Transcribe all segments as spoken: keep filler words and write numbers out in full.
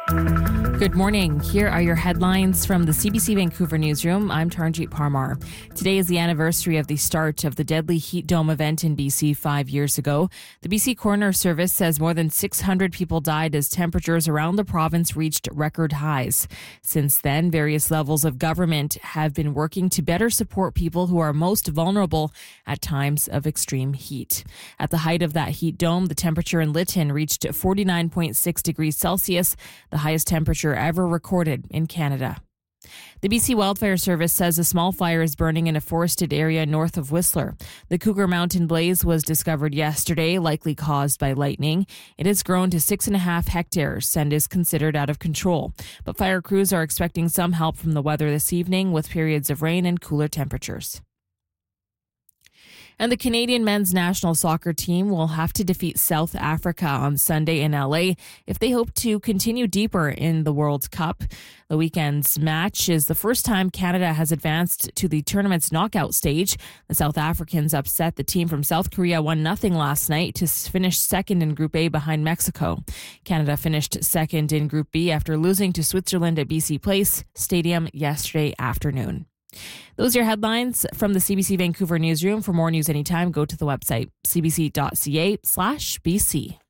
Good morning. Here are your headlines from the C B C Vancouver newsroom. I'm Taranjeet Parmar. Today is the anniversary of the start of the deadly heat dome event in B C five years ago. The B C Coroner Service says more than six hundred people died as temperatures around the province reached record highs. Since then, various levels of government have been working to better support people who are most vulnerable at times of extreme heat. At the height of that heat dome, the temperature in Lytton reached forty-nine point six degrees Celsius, the highest temperature ever recorded in Canada. The B C Wildfire Service says a small fire is burning in a forested area north of Whistler. The Cougar Mountain blaze was discovered yesterday, likely caused by lightning. It has grown to six and a half hectares and is considered out of control. But fire crews are expecting some help from the weather this evening with periods of rain and cooler temperatures. And the Canadian men's national soccer team will have to defeat South Africa on Sunday in L A if they hope to continue deeper in the World Cup. The weekend's match is the first time Canada has advanced to the tournament's knockout stage. The South Africans upset the team from South Korea one nothing last night to finish second in Group A behind Mexico. Canada finished second in Group B after losing to Switzerland at B C Place Stadium yesterday afternoon. Those are your headlines from the C B C Vancouver newsroom. For more news anytime, go to the website cbc.ca slash BC.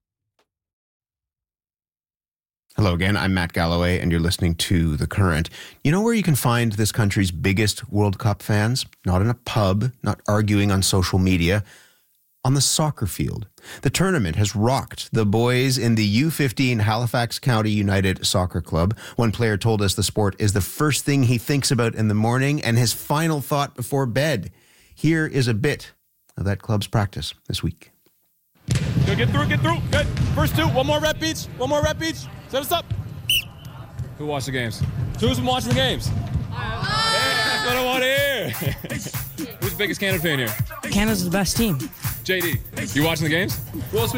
Hello again, I'm Matt Galloway, and you're listening to The Current. You know where you can find this country's biggest World Cup fans? Not in a pub, not arguing on social media. On the soccer field. The tournament has rocked the boys in the U fifteen Halifax County United Soccer Club. One player told us the sport is the first thing he thinks about in the morning and his final thought before bed. Here is a bit of that club's practice this week. Go, get through, get through. Good. First two. One more rep each. One more rep each. Set us up. Who watched the games? Who's been watching the games? Oh. Yeah, that's what I want to hear. Who's the biggest Canada fan here? Canada's the best team. J D, you watching the games? Who else